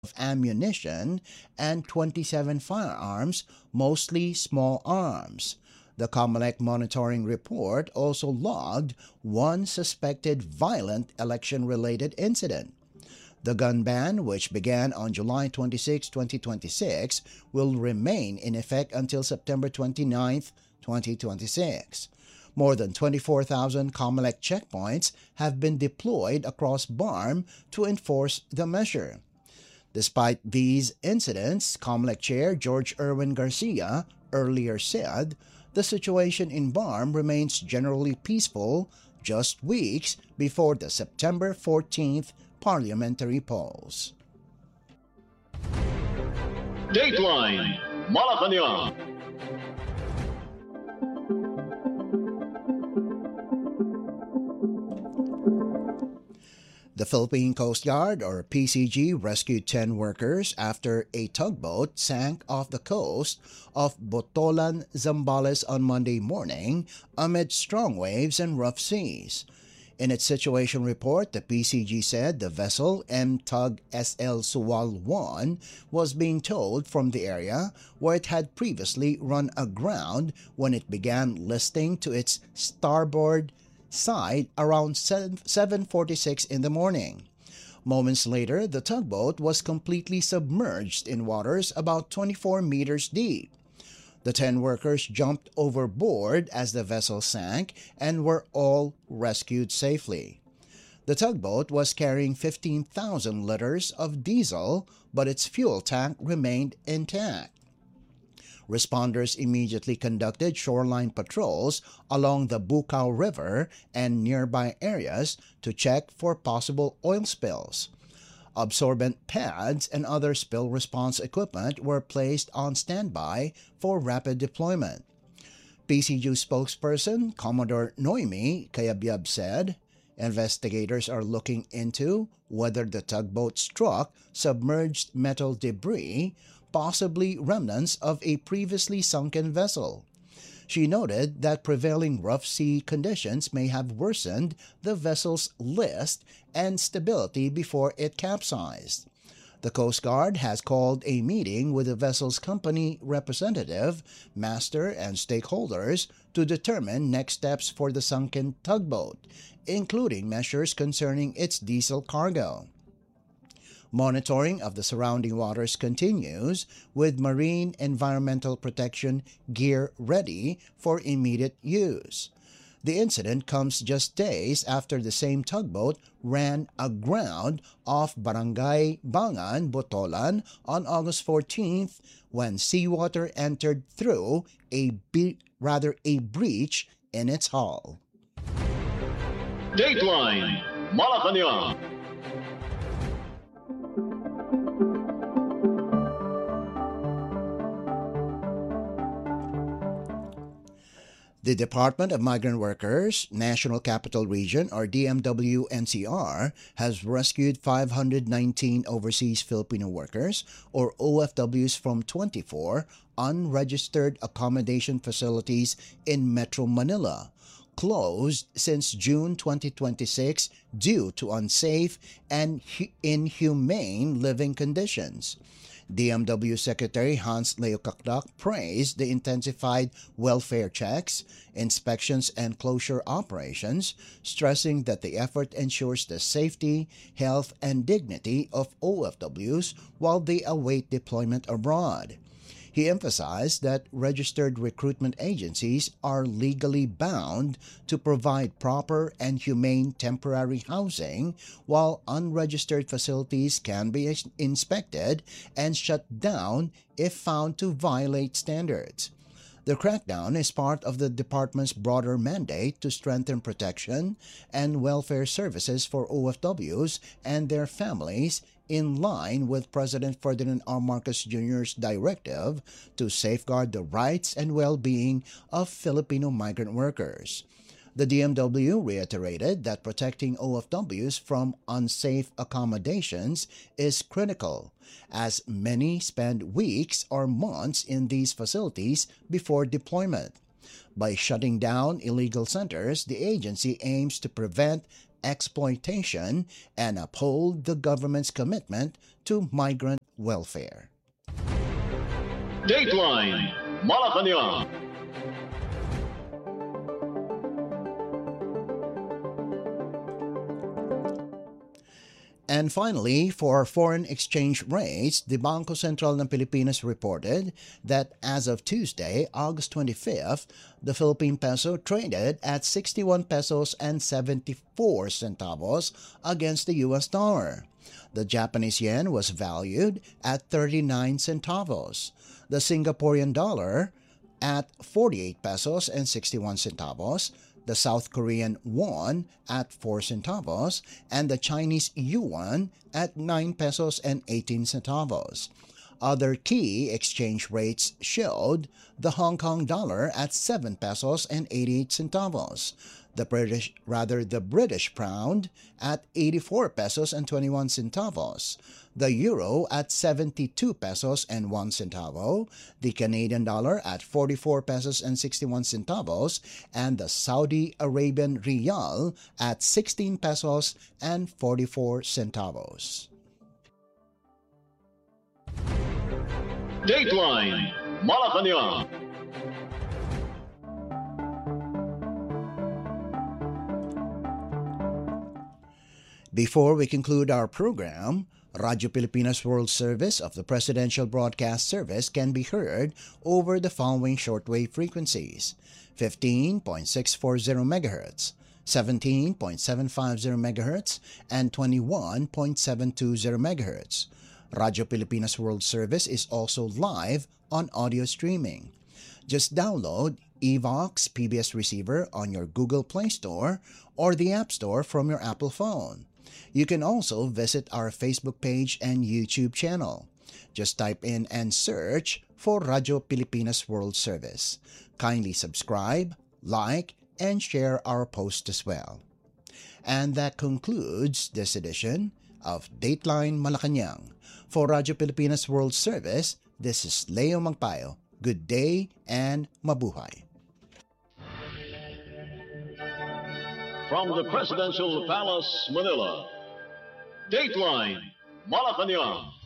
ammunition and 27 firearms, mostly small arms. The COMELEC monitoring report also logged one suspected violent election-related incident. The gun ban, which began on July 26, 2026, will remain in effect until September 29, 2026. More than 24,000 COMELEC checkpoints have been deployed across BARM to enforce the measure. Despite these incidents, COMELEC Chair George Erwin Garcia earlier said the situation in BARM remains generally peaceful just weeks before the September 14th parliamentary polls. Dateline Malacanang. The Philippine Coast Guard, or PCG, rescued 10 workers after a tugboat sank off the coast of Botolan, Zambales on Monday morning amid strong waves and rough seas. In its situation report, the PCG said the vessel MTUG SL Suwal 1 was being towed from the area where it had previously run aground when it began listing to its starboard side around 7:46 in the morning. Moments later, the tugboat was completely submerged in waters about 24 meters deep. The 10 workers jumped overboard as the vessel sank and were all rescued safely. The tugboat was carrying 15,000 liters of diesel, but its fuel tank remained intact. Responders immediately conducted shoreline patrols along the Bukaw River and nearby areas to check for possible oil spills. Absorbent pads and other spill response equipment were placed on standby for rapid deployment. PCG spokesperson Commodore Noemi Kayabyab said, investigators are looking into whether the tugboat struck submerged metal debris, possibly remnants of a previously sunken vessel. She noted that prevailing rough sea conditions may have worsened the vessel's list and stability before it capsized. The Coast Guard has called a meeting with the vessel's company representative, master, and stakeholders to determine next steps for the sunken tugboat, including measures concerning its diesel cargo. Monitoring of the surrounding waters continues, with marine environmental protection gear ready for immediate use. The incident comes just days after the same tugboat ran aground off Barangay Bangan, Botolan on August 14th when seawater entered through a breach in its hull. Dateline Malacanang. The Department of Migrant Workers, National Capital Region, or DMW-NCR, has rescued 519 overseas Filipino workers, or OFWs, from 24 unregistered accommodation facilities in Metro Manila, closed since June 2026 due to unsafe and inhumane living conditions. DMW Secretary Hans Leo Kakdak praised the intensified welfare checks, inspections, and closure operations, stressing that the effort ensures the safety, health, and dignity of OFWs while they await deployment abroad. He emphasized that registered recruitment agencies are legally bound to provide proper and humane temporary housing, while unregistered facilities can be inspected and shut down if found to violate standards. The crackdown is part of the department's broader mandate to strengthen protection and welfare services for OFWs and their families, in line with President Ferdinand R. Marcos Jr.'s directive to safeguard the rights and well-being of Filipino migrant workers. The DMW reiterated that protecting OFWs from unsafe accommodations is critical, as many spend weeks or months in these facilities before deployment. By shutting down illegal centers, the agency aims to prevent exploitation and uphold the government's commitment to migrant welfare. Dateline Malacanang. And finally, for foreign exchange rates, the Bangko Sentral ng Pilipinas reported that as of Tuesday, August 25th, the Philippine peso traded at 61 pesos and 74 centavos against the US dollar. The Japanese yen was valued at 39 centavos. The Singaporean dollar at 48 pesos and 61 centavos, the South Korean won at 4 centavos, and the Chinese yuan at 9 pesos and 18 centavos. Other key exchange rates showed the Hong Kong dollar at 7 pesos and 88 centavos, the British pound at 84 pesos and 21 centavos, the euro at 72 pesos and 1 centavo, the Canadian dollar at 44 pesos and 61 centavos, and the Saudi Arabian rial at 16 pesos and 44 centavos. Dateline Malacanang. Before we conclude our program, Radyo Pilipinas World Service of the Presidential Broadcast Service can be heard over the following shortwave frequencies: 15.640 MHz, 17.750 MHz, and 21.720 MHz. Radyo Pilipinas World Service is also live on audio streaming. Just download Evox PBS Receiver on your Google Play Store or the App Store from your Apple phone. You can also visit our Facebook page and YouTube channel. Just type in and search for Radyo Pilipinas World Service. Kindly subscribe, like, and share our post as well. And that concludes this edition of Dateline Malacanang. For Radyo Pilipinas World Service, this is Leo Magpayo. Good day and mabuhay. From the Presidential Palace, Manila, Dateline Malacanang.